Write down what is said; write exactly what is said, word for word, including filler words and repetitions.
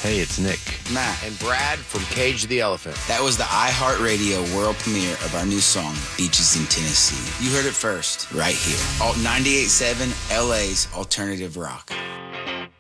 Hey, it's Nick. Matt. And Brad from Cage the Elephant. That was the iHeartRadio world premiere of our new song, Beaches in Tennessee. You heard it first, right here. Alt ninety-eight point seven, L A's Alternative Rock.